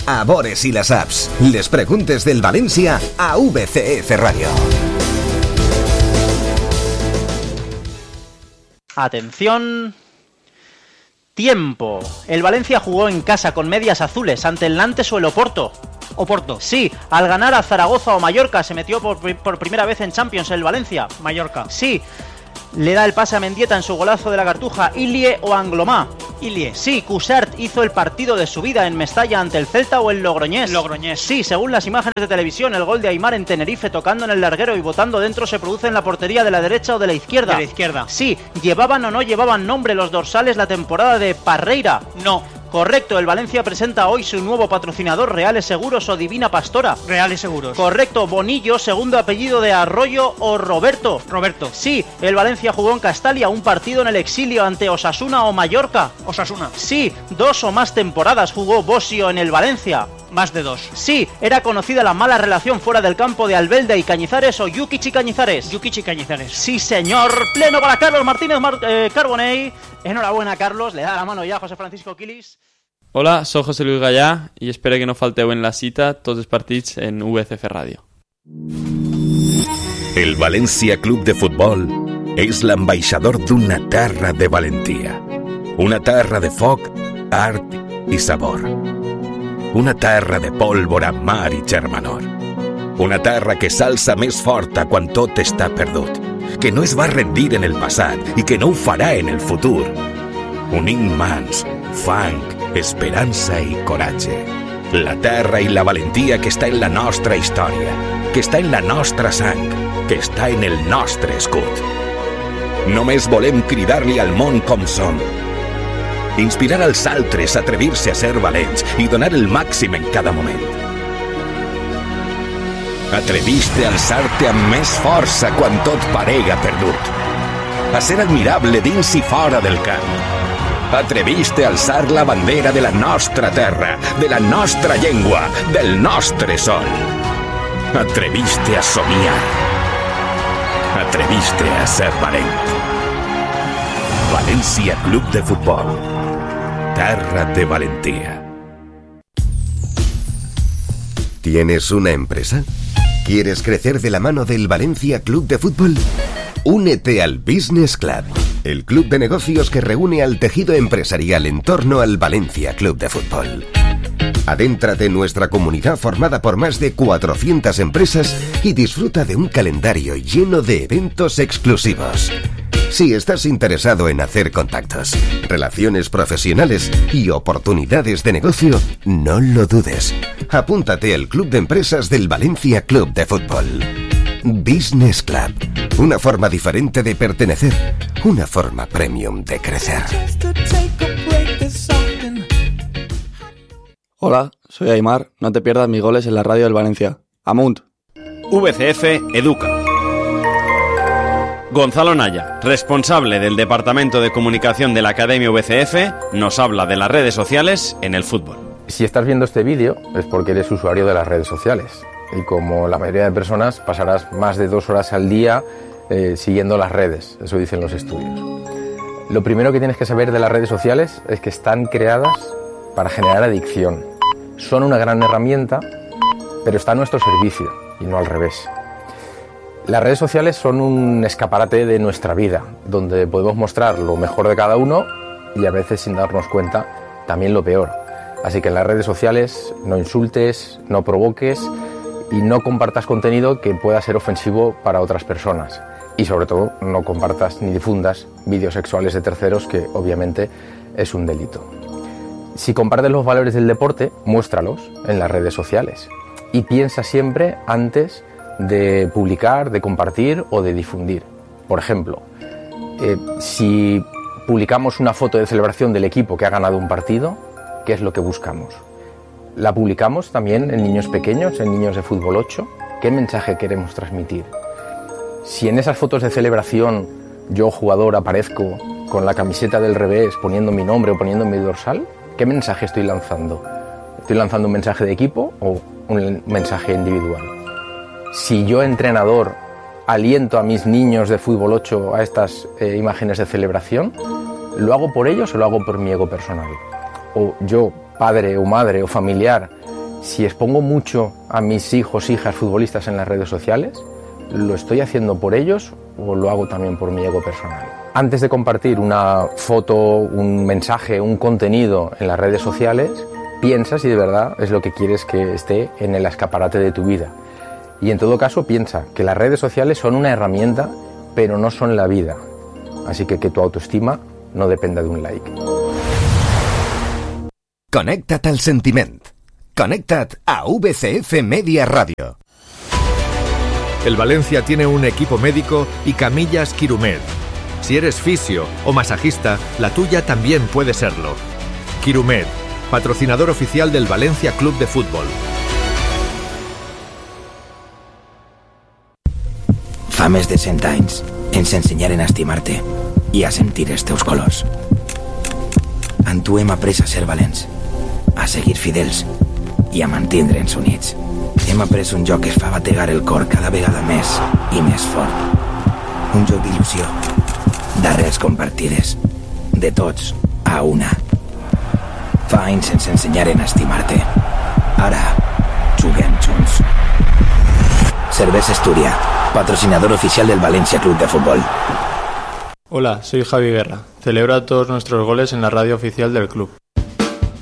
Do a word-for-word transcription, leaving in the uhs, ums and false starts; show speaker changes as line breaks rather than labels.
a Bores y las apps. Les preguntes del Valencia a V C F Radio.
Atención. Tiempo. El Valencia jugó en casa con medias azules ante el Nantes o el Oporto. Oporto. Sí, al ganar a Zaragoza o Mallorca se metió por, por primera vez en Champions el Valencia. Mallorca. Sí. Le da el pase a Mendieta en su golazo de la Cartuja. Ilie o Anglomá. Ilie. Sí, Cuixart hizo el partido de su vida en Mestalla ante el Celta o el Logroñés. Logroñés. Sí, según las imágenes de televisión, el gol de Aimar en Tenerife tocando en el larguero y botando dentro se produce en la portería de la derecha o de la izquierda. De la izquierda. Sí, ¿llevaban o no llevaban nombre los dorsales la temporada de Parreira? No. Correcto, el Valencia presenta hoy su nuevo patrocinador, Reales Seguros o Divina Pastora. Reales Seguros. Correcto, Bonillo, segundo apellido de Arroyo o Roberto. Roberto. Sí, el Valencia jugó en Castalia un partido en el exilio ante Osasuna o Mallorca. Osasuna. Sí, dos o más temporadas jugó Bosio en el Valencia. Más de dos. Sí, era conocida la mala relación fuera del campo de Albelda y Cañizares o Jukic y Cañizares. Jukic y Cañizares. Sí, señor. Pleno para Carlos Martínez Mar- eh, Carbonell. Enhorabuena, Carlos. Le da la mano ja a José Francisco Quilis.
Hola, soy José Luis Gallà i espero que no falteu en la cita tots els partits en V C F Ràdio.
El Valencia Club de Futbol és l'ambaixador d'una terra de valentia. Una terra de foc, art i sabor. Una terra de pólvora, mar i germanor. Una terra que s'alça més forta quan tot està perdut, que no es va rendir en el passat i que no ho farà en el futur. Unint mans, fang, esperança i coratge. La terra i la valentia que està en la nostra història, que està en la nostra sang, que està en el nostre escut. Només volem cridar-li al món com som. Inspirar als altres a atrevir-se a ser valents i donar el màxim en cada moment. Atreviste a alçar-te amb més força quan tot parega perdut. A ser admirable dins i fora del camp. Atreviste a alçar la bandera de la nostra terra, de la nostra llengua, del nostre sol. Atreviste a somiar. Atreviste a ser valent. Valencia Club de Futbol. Terra de valentía. ¿Tienes una empresa? ¿Quieres crecer de la mano del Valencia Club de Fútbol? Únete al Business Club, el club de negocios que reúne al tejido empresarial en torno al Valencia Club de Fútbol. Adéntrate en nuestra comunidad formada por más de cuatrocientas empresas y disfruta de un calendario lleno de eventos exclusivos. Si estás interesado en hacer contactos, relaciones profesionales y oportunidades de negocio, no lo dudes. Apúntate al Club de Empresas del Valencia Club de Fútbol. Business Club. Una forma diferente de pertenecer. Una forma premium de crecer.
Hola, soy Aimar. No te pierdas mis goles en la radio del Valencia. Amunt.
V C F Educa. Gonzalo Naya, responsable del Departamento de Comunicación de la Academia V C F, nos habla de las redes sociales en el fútbol.
Si estás viendo este vídeo es porque eres usuario de las redes sociales y como la mayoría de personas pasarás más de dos horas al día eh, siguiendo las redes, eso dicen los estudios. Lo primero que tienes que saber de las redes sociales es que están creadas para generar adicción. Son una gran herramienta, pero está a nuestro servicio y no al revés. Las redes sociales son un escaparate de nuestra vida, donde podemos mostrar lo mejor de cada uno y a veces, sin darnos cuenta, también lo peor. Así que en las redes sociales no insultes, no provoques y no compartas contenido que pueda ser ofensivo para otras personas. Y sobre todo, no compartas ni difundas vídeos sexuales de terceros, que obviamente es un delito. Si compartes los valores del deporte, muéstralos en las redes sociales. Y piensa siempre antes de publicar, de compartir o de difundir. Por ejemplo, eh, si publicamos una foto de celebración del equipo que ha ganado un partido, ¿qué es lo que buscamos? ¿La publicamos también en niños pequeños, en niños de fútbol ocho? ¿Qué mensaje queremos transmitir? Si en esas fotos de celebración yo, jugador, aparezco con la camiseta del revés poniendo mi nombre o poniendo mi dorsal, ¿qué mensaje estoy lanzando? ¿Estoy lanzando un mensaje de equipo o un mensaje individual? Si yo, entrenador, aliento a mis niños de fútbol ocho a estas eh, imágenes de celebración, ¿lo hago por ellos o lo hago por mi ego personal? O yo, padre o madre o familiar, Si expongo mucho a mis hijos, hijas, futbolistas en las redes sociales, ¿lo estoy haciendo por ellos o lo hago también por mi ego personal? Antes de compartir una foto, un mensaje, un contenido en las redes sociales, piensa si de verdad es lo que quieres que esté en el escaparate de tu vida. Y en todo caso piensa que las redes sociales son una herramienta, pero no son la vida. Así que que tu autoestima no dependa de un like.
Connecta't al sentiment. Connecta't a V C F Media Radio.
El Valencia tiene un equipo médico y camillas Quirumed. Si eres fisio o masajista, la tuya también puede serlo. Quirumed, patrocinador oficial del Valencia Club de Fútbol.
Fa més de cent anys ens ensenyaren a estimar-te i a sentir els teus colors. Amb tu hem après a ser valents, a seguir fidels i a mantindre'ns units. Hem après un joc que es fa bategar el cor cada vegada més i més fort. Un joc d'il·lusió, d'arrels compartides, de tots a una. Fa anys ens ensenyaren a estimar-te. Ara juguem junts. Cervesa Asturias, patrocinador oficial del Valencia Club de Fútbol.
Hola, soy Javi Guerra. Celebra todos nuestros goles en la radio oficial del club.